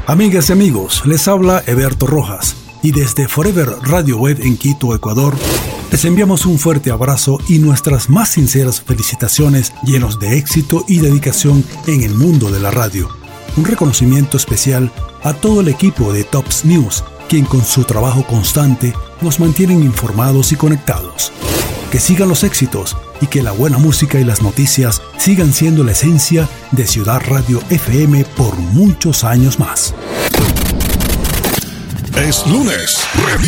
Amigas y amigos, les habla Eberto Rojas y desde Forever Radio Web en Quito, Ecuador, les enviamos un fuerte abrazo y nuestras más sinceras felicitaciones llenos de éxito y dedicación en el mundo de la radio. Un reconocimiento especial a todo el equipo de Tops News, quien con su trabajo constante nos mantienen informados y conectados. Que sigan los éxitos y que la buena música y las noticias sigan siendo la esencia de Ciudad Radio FM por muchos años más. Es lunes.